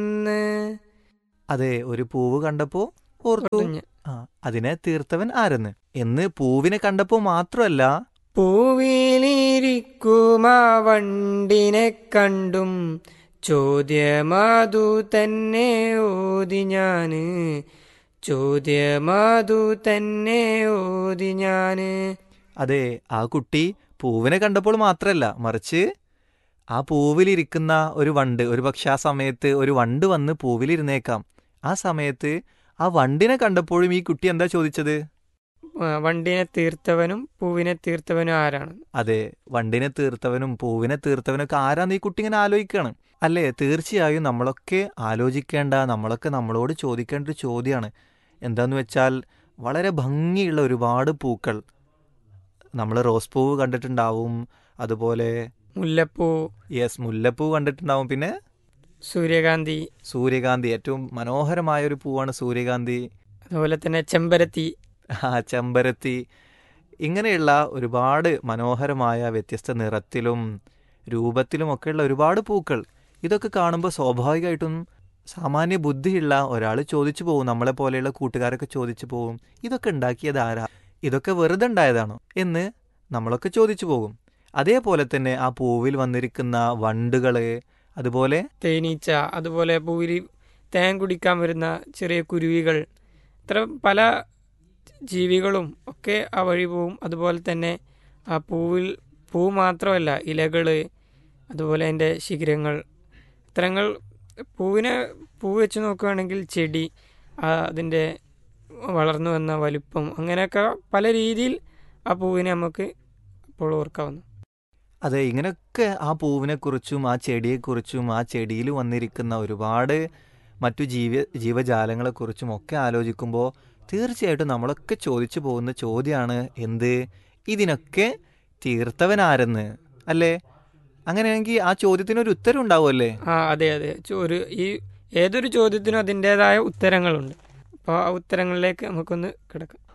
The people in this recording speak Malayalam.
അതെ, ഒരു പൂവ് കണ്ടപ്പോ ഓർത്തു ഒടുഞ്ഞ് ആ അതിനെ തീർത്തവൻ ആരെന്ന്. എന്ന് പൂവിനെ കണ്ടപ്പോ മാത്രമല്ല, പൂവിലിരിക്കുമാ വണ്ടിനെ കണ്ടും ചോദ്യമതു തന്നെ ഓതി ഞാന്, ചോദ്യമതു തന്നെ ഓതി ഞാന്. അതെ, ആ കുട്ടി പൂവിനെ കണ്ടപ്പോൾ മാത്രമല്ല, മറിച്ച് ആ പൂവിലിരിക്കുന്ന ഒരു വണ്ട്, ഒരു പക്ഷെ ആ സമയത്ത് ഒരു വണ്ട് വന്ന് പൂവിലിരുന്നേക്കാം. ആ സമയത്ത് ആ വണ്ടിനെ കണ്ടപ്പോഴും ഈ കുട്ടി എന്താ ചോദിച്ചത്? വണ്ടിനെ തീർത്തവനും പൂവിനെ തീർത്തവനും ആരാണ്? അതെ, വണ്ടിനെ തീർത്തവനും പൂവിനെ തീർത്തവനൊക്കെ ആരാന്ന് ഈ കുട്ടി ഇങ്ങനെ ആലോചിക്കുകയാണ്. അല്ലേ, തീർച്ചയായും നമ്മളൊക്കെ ആലോചിക്കേണ്ട, നമ്മളൊക്കെ നമ്മളോട് ചോദിക്കേണ്ട ഒരു ചോദ്യമാണ്. എന്താന്ന് വെച്ചാൽ, വളരെ ഭംഗിയുള്ള ഒരുപാട് പൂക്കൾ, നമ്മൾ റോസ് പൂവ് കണ്ടിട്ടുണ്ടാവും, അതുപോലെ മുല്ലപ്പൂ, മുല്ലപ്പൂ കണ്ടിട്ടുണ്ടാവും, പിന്നെ സൂര്യകാന്തി, സൂര്യകാന്തി, ഏറ്റവും മനോഹരമായ ഒരു പൂവാണ് സൂര്യകാന്തി. അതുപോലെ തന്നെ ചെമ്പരത്തി. ചെമ്പരത്തി, ഇങ്ങനെയുള്ള ഒരുപാട് മനോഹരമായ വ്യത്യസ്ത നിറത്തിലും രൂപത്തിലുമൊക്കെയുള്ള ഒരുപാട് പൂക്കൾ. ഇതൊക്കെ കാണുമ്പോൾ സ്വാഭാവികമായിട്ടും സാമാന്യ ബുദ്ധിയുള്ള ഒരാൾ ചോദിച്ചു പോകും, നമ്മളെ പോലെയുള്ള കൂട്ടുകാരൊക്കെ ചോദിച്ചു പോകും, ഇതൊക്കെ ഉണ്ടാക്കിയത് ആരാ, ഇതൊക്കെ വെറുതെ ഉണ്ടായതാണോ എന്ന് നമ്മളൊക്കെ ചോദിച്ചു പോകും. അതേപോലെ തന്നെ ആ പൂവിൽ വന്നിരിക്കുന്ന വണ്ടുകള്, അതുപോലെ തേനീച്ച, അതുപോലെ പൂവിൽ തേൻ കുടിക്കാൻ വരുന്ന ചെറിയ കുരുവികൾ, ഇത്ര പല ജീവികളും ഒക്കെ ആ വഴി പോവും. അതുപോലെ തന്നെ ആ പൂ മാത്രമല്ല, ഇലകള്, അതുപോലെ അതിൻ്റെ ശിഖരങ്ങൾ, ഇത്തരങ്ങൾ പൂ വെച്ച് നോക്കുകയാണെങ്കിൽ ചെടി, അതിൻ്റെ വളർന്നു വന്ന വലുപ്പം, അങ്ങനെയൊക്കെ പല രീതിയിൽ ആ പൂവിനെ നമുക്ക് അപ്പോൾ ഓർക്കാവുന്നു. അതെ, ഇങ്ങനെയൊക്കെ ആ പൂവിനെക്കുറിച്ചും ആ ചെടിയെക്കുറിച്ചും ആ ചെടിയിൽ വന്നിരിക്കുന്ന ഒരുപാട് മറ്റു ജീവജാലങ്ങളെക്കുറിച്ചും ഒക്കെ ആലോചിക്കുമ്പോൾ തീർച്ചയായിട്ടും നമ്മളൊക്കെ ചോദിച്ചു പോകുന്ന ചോദ്യമാണ് എന്ത്, ഇതിനൊക്കെ തീർത്തവനാരെന്ന്, അല്ലേ? അങ്ങനെയാണെങ്കിൽ ആ ചോദ്യത്തിനൊരു ഉത്തരം ഉണ്ടാവുമല്ലേ? അതെ അതെ, ഈ ഏതൊരു ചോദ്യത്തിനും അതിൻ്റെതായ ഉത്തരങ്ങളുണ്ട്. അപ്പോൾ ആ ഉത്തരങ്ങളിലേക്ക് നമുക്കൊന്ന് കിടക്കാം.